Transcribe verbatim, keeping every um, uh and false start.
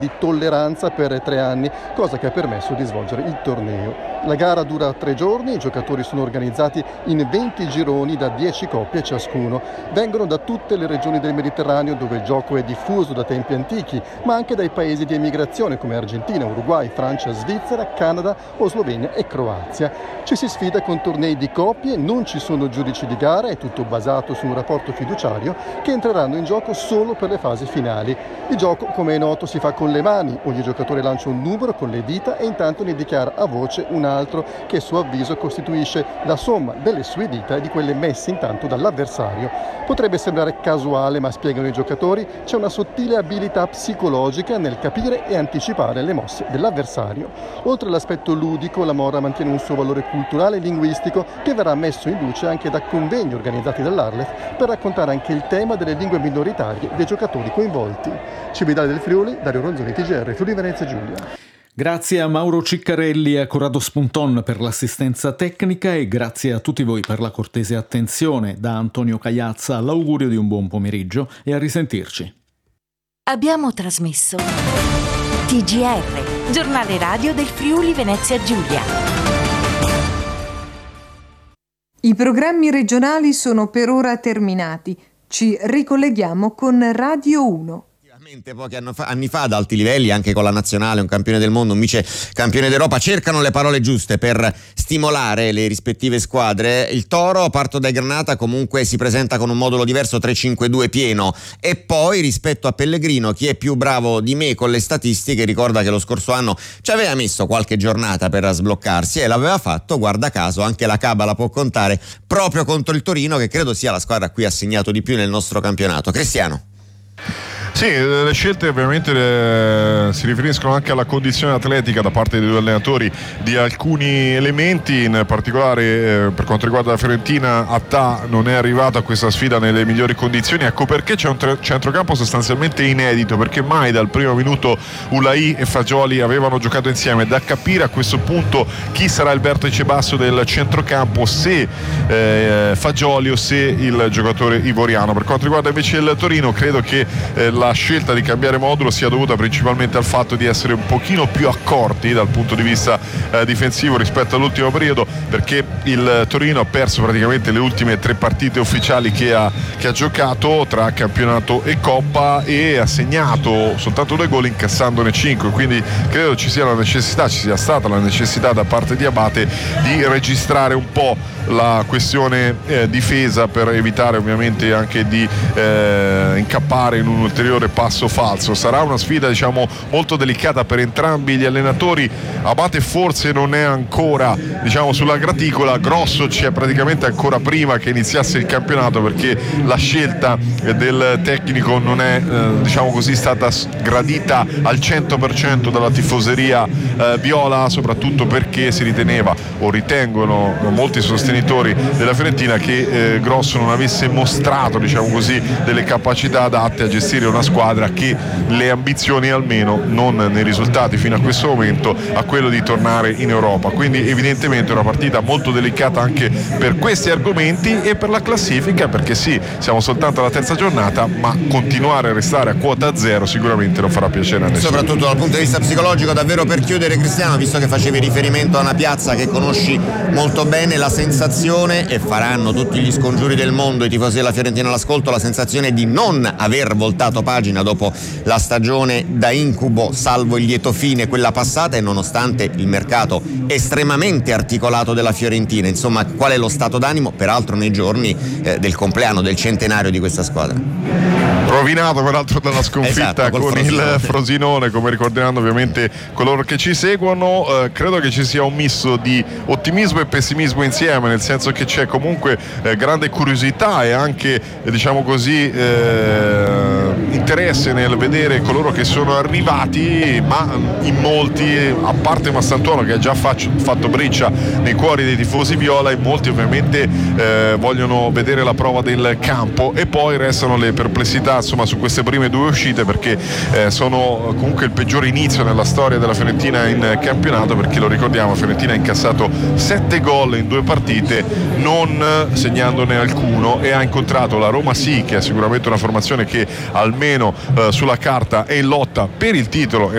di tolleranza per tre anni, cosa che ha permesso di svolgere il torneo. La gara dura tre giorni, i giocatori sono organizzati in venti gironi da dieci coppie ciascuno. Vengono da tutte le regioni del Mediterraneo dove il gioco è diffuso da tempi antichi, ma anche dai paesi di emigrazione come Argentina, Uruguay, Francia, Svizzera, Canada o Slovenia e Croazia. Ci si sfida con tornei di coppie, non ci sono giudici di gara, è tutto basato su un rapporto fiduciario che entreranno in gioco solo per le fasi finali. Il gioco, come è noto, si fa con le mani, ogni giocatore lancia un numero con le dita e intanto ne dichiara a voce un altro che a suo avviso costituisce la somma delle sue dita e di quelle messe intanto dall'avversario. Potrebbe sembrare casuale, ma spiegano i giocatori, c'è una sottile abilità psicologica nel capire e anticipare le mosse dell'avversario. Oltre all'aspetto ludico, la Morra mantiene un suo valore culturale e linguistico che verrà messo in luce anche da convegni organizzati dall'Arlef per raccontare anche il tema delle lingue minoritarie dei giocatori coinvolti. Cividale del Friuli, Dario Ronzoni, T G R, Friuli Venezia Giulia. Grazie a Mauro Ciccarelli e a Corrado Spunton per l'assistenza tecnica e grazie a tutti voi per la cortese attenzione. Da Antonio Cagliazza l'augurio di un buon pomeriggio e a risentirci. Abbiamo trasmesso T G R, giornale radio del Friuli Venezia Giulia. I programmi regionali sono per ora terminati. Ci ricolleghiamo con Radio uno. Pochi anni fa ad alti livelli, anche con la nazionale, un campione del mondo, un vice campione d'Europa, cercano le parole giuste per stimolare le rispettive squadre. Il Toro, parto dai Granata, comunque si presenta con un modulo diverso, tre cinque due pieno, e poi rispetto a Pellegrino, chi è più bravo di me con le statistiche ricorda che lo scorso anno ci aveva messo qualche giornata per sbloccarsi e l'aveva fatto, guarda caso, anche la Cabala può contare proprio contro il Torino, che credo sia la squadra a cui ha segnato di più nel nostro campionato. Cristiano. Sì, le scelte ovviamente eh, si riferiscono anche alla condizione atletica da parte dei due allenatori di alcuni elementi, in particolare eh, per quanto riguarda la Fiorentina, Attà non è arrivato a questa sfida nelle migliori condizioni, ecco perché c'è un tre- centrocampo sostanzialmente inedito, perché mai dal primo minuto Ulai e Fagioli avevano giocato insieme. Da capire a questo punto chi sarà il vertice basso del centrocampo, se eh, Fagioli o se il giocatore ivoriano. Per quanto riguarda invece il Torino, credo che eh, la scelta di cambiare modulo sia dovuta principalmente al fatto di essere un pochino più accorti dal punto di vista eh, difensivo rispetto all'ultimo periodo, perché il Torino ha perso praticamente le ultime tre partite ufficiali che ha, che ha giocato tra campionato e Coppa e ha segnato soltanto due gol incassandone cinque, quindi credo ci sia la necessità, ci sia stata la necessità da parte di Abate di registrare un po' la questione eh, difesa per evitare ovviamente anche di eh, incappare in un ulteriore passo falso. Sarà una sfida diciamo molto delicata per entrambi gli allenatori. Abate forse non è ancora diciamo sulla graticola, Grosso c'è praticamente ancora prima che iniziasse il campionato, perché la scelta del tecnico non è eh, diciamo così stata gradita al cento per cento dalla tifoseria eh, viola, soprattutto perché si riteneva o ritengono molti sostenitori della Fiorentina che eh, Grosso non avesse mostrato diciamo così delle capacità adatte a gestire una squadra che le ambizioni, almeno non nei risultati fino a questo momento, a quello di tornare in Europa. Quindi evidentemente è una partita molto delicata anche per questi argomenti e per la classifica, perché sì, siamo soltanto alla terza giornata, ma continuare a restare a quota zero sicuramente non farà piacere a nessuno. Soprattutto dal punto di vista psicologico. Davvero, per chiudere, Cristiano, visto che facevi riferimento a una piazza che conosci molto bene, la sensazione, e faranno tutti gli scongiuri del mondo i tifosi della Fiorentina all'ascolto, la sensazione di non aver voltato pagina dopo la stagione da incubo, salvo il lieto fine, quella passata, e nonostante il mercato estremamente articolato della Fiorentina. Insomma, qual è lo stato d'animo, peraltro nei giorni eh, del compleanno, del centenario di questa squadra? Rovinato peraltro dalla sconfitta esatto, con Frosinone. il Frosinone, come ricorderanno ovviamente coloro che ci seguono. Eh, credo che ci sia un misto di ottimismo e pessimismo insieme, nel senso che c'è comunque eh, grande curiosità e anche eh, diciamo così eh, interesse nel vedere coloro che sono arrivati, ma in molti, a parte Massantuono che ha già faccio, fatto breccia nei cuori dei tifosi viola, in molti ovviamente eh, vogliono vedere la prova del campo, e poi restano le perplessità insomma su queste prime due uscite, perché eh, sono comunque il peggiore inizio nella storia della Fiorentina in campionato, perché lo ricordiamo, Fiorentina ha incassato sette gol in due partite, non segnandone alcuno, e ha incontrato la Roma sì, che è sicuramente una formazione che almeno eh, sulla carta è in lotta per il titolo